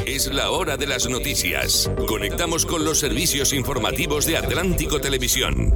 Es la hora de las noticias. Conectamos con los servicios informativos de Atlántico Televisión.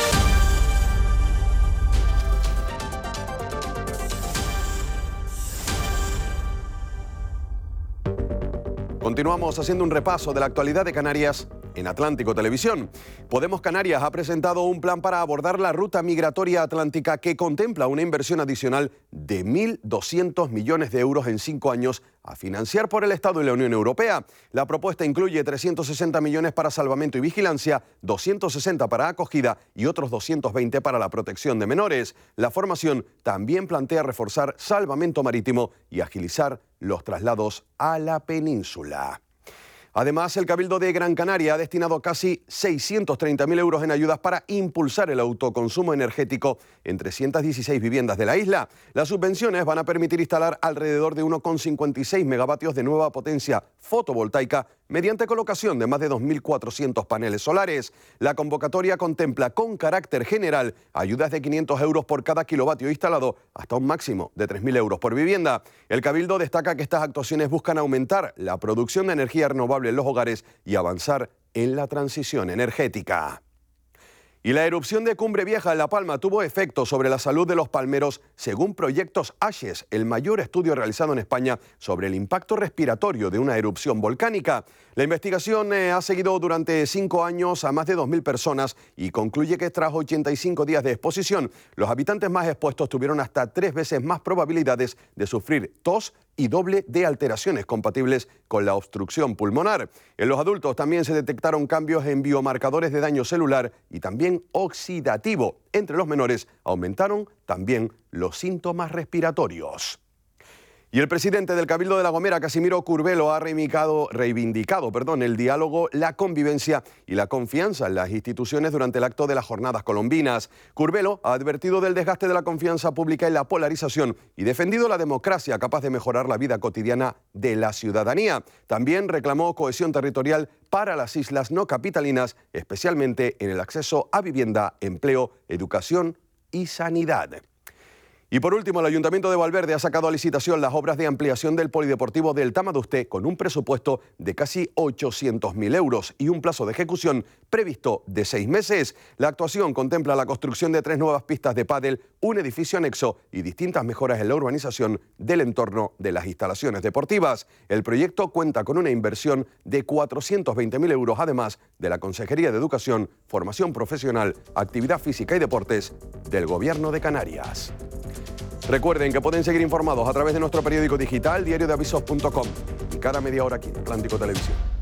Continuamos haciendo un repaso de la actualidad de Canarias en Atlántico Televisión. Podemos Canarias ha presentado un plan para abordar la ruta migratoria atlántica que contempla una inversión adicional de 1.200 millones de euros en 5 años a financiar por el Estado y la Unión Europea. La propuesta incluye 360 millones para salvamento y vigilancia, 260 para acogida y otros 220 para la protección de menores. La formación también plantea reforzar salvamento marítimo y agilizar los traslados a la península. Además, el Cabildo de Gran Canaria ha destinado casi 630.000 euros en ayudas para impulsar el autoconsumo energético en 316 viviendas de la isla. Las subvenciones van a permitir instalar alrededor de 1,56 megavatios de nueva potencia fotovoltaica mediante colocación de más de 2.400 paneles solares. La convocatoria contempla con carácter general ayudas de 500 euros por cada kilovatio instalado hasta un máximo de 3.000 euros por vivienda. El Cabildo destaca que estas actuaciones buscan aumentar la producción de energía renovable en los hogares y avanzar en la transición energética. Y la erupción de Cumbre Vieja en La Palma tuvo efecto sobre la salud de los palmeros según Proyectos ASHES, el mayor estudio realizado en España sobre el impacto respiratorio de una erupción volcánica. La investigación ha seguido durante 5 años a más de 2.000 personas y concluye que tras 85 días de exposición, los habitantes más expuestos tuvieron hasta 3 veces más probabilidades de sufrir tos y doble de alteraciones compatibles con la obstrucción pulmonar. En los adultos también se detectaron cambios en biomarcadores de daño celular y también oxidativo. Entre los menores aumentaron también los síntomas respiratorios. Y el presidente del Cabildo de La Gomera, Casimiro Curbelo, ha reivindicado el diálogo, la convivencia y la confianza en las instituciones durante el acto de las jornadas colombinas. Curbelo ha advertido del desgaste de la confianza pública y la polarización y defendido la democracia capaz de mejorar la vida cotidiana de la ciudadanía. También reclamó cohesión territorial para las islas no capitalinas, especialmente en el acceso a vivienda, empleo, educación y sanidad. Y por último, el Ayuntamiento de Valverde ha sacado a licitación las obras de ampliación del Polideportivo del Tamadusté con un presupuesto de casi 800.000 euros y un plazo de ejecución previsto de 6 meses. La actuación contempla la construcción de 3 nuevas pistas de pádel, un edificio anexo y distintas mejoras en la urbanización del entorno de las instalaciones deportivas. El proyecto cuenta con una inversión de 420.000 euros, además de la Consejería de Educación, Formación Profesional, Actividad Física y Deportes del Gobierno de Canarias. Recuerden que pueden seguir informados a través de nuestro periódico digital diariodeavisos.com y cada media hora aquí en Atlántico Televisión.